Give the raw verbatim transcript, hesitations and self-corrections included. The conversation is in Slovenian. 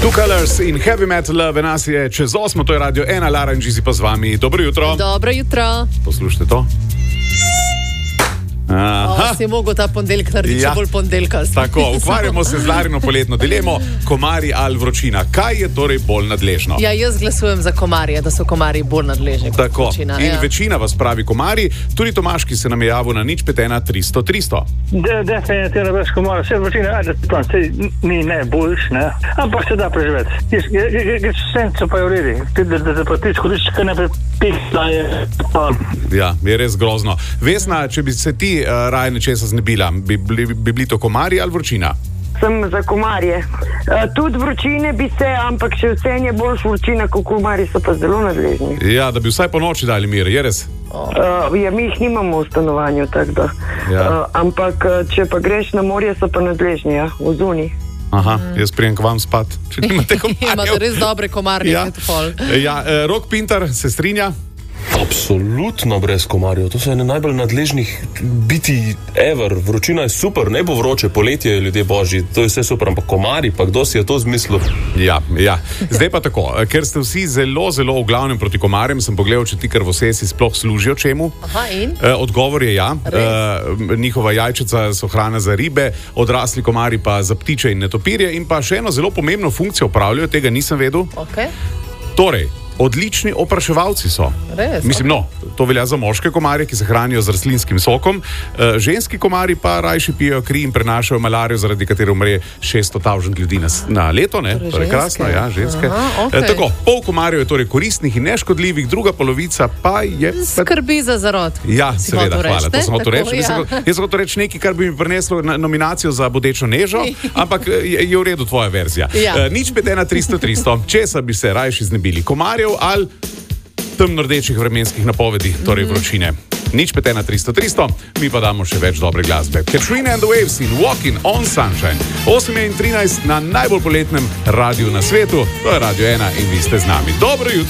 Two Colors in Heavy Metal Love, nas je čez osmo, to je Radio ena, Lara in Gizi pa z vami. Dobro jutro. Dobro jutro. Poslušajte to. O, si mogel ta ponedeljek narediti, ja, še bolj ponedeljkast. Tako, ukvarjamo se z Larino poletno dilemo, komarji ali vročina. Kaj je torej bolj nadležno? Ja, jaz glasujem za komarje, da so komarji bolj nadležni. Tako, vročina, in ja. Večina vas pravi komarji, tudi Tomaš, ki se nam je javil na nič pet ena tristo tristo. De, definitivno brez komarja, vse vročina, ajde, plan, se ni najboljš, ne, ampak se da preživeti. Gre senco pa je v redi, da, da, da pa ti skoriš, kaj ne prepihla je. Ja, je res grozno. Vesna, če bi se ti uh, raje nečesa znebila, bi, bi, bi bili to komarji ali vročina? Sem za komarje. Uh, tudi vročine bi se, ampak še vse je boljš vročina, kot komarji so pa zelo nadležni. Ja, da bi vsaj po noči dali mir, je res? Uh, ja, mi jih nimamo v stanovanju, tako da. Ja. Uh, ampak, če pa greš na morje, so pa nadležni, ja, v zuni. Aha, jaz prijem k vam spat, če nimate komarjev. Imate res dobre komarje. Ja, ja uh, Rok Pintar se strinja? Absolutno brez komarjev, to so ene najbolj nadležnih biti ever. Vročina je super, ne bo vroče, poletje, ljudje božji, to je vse super, ampak komarji, pa kdo si je to zmislil? Ja, ja. Zdaj pa tako, ker ste vsi zelo, zelo v glavnem proti komarjem, sem pogledal, če ti krvosesi sploh služijo čemu. Aha, in? Odgovor je ja. E, njihova jajčica so hrana za ribe, odrasli komarji pa za ptiče in netopirje in pa še eno zelo pomembno funkcijo opravljajo, tega nisem vedel. Okay. Torej, odlični opraševalci so. Res? Mislim, no, to velja za moške komarje, ki se hranijo z rastlinskim sokom. E, ženski komarji pa rajši pijejo kri in prenašajo malarijo, zaradi katere umre šeststo tisoč ljudi na, na leto. Ne? Torej, to je krasno, ja, ženske. Aha, okay. e, tako, pol komarjev je torej koristnih in neškodljivih, druga polovica pa je... Skrbi za zarod. Ja, si seveda, hvala. To sem hotel reči. Ja. Jaz sem hotel reči nekaj, kar bi mi prineslo nominacijo za bodečo nežo, ampak je, je v redu tvoja verzija. Ja. E, nič pet ena tristo tristo. Česa bi se rajši znebili? Komarjev ali temno-rdečih vremenskih napovedi, torej vročine. Nič pet ena tristo tristo, mi pa damo še več dobre glasbe. Katrina and the Waves in Walking on Sunshine. osem in trinajst na najbolj poletnem radiju na svetu, to je Radio ena in vi ste z nami. Dobro jutro.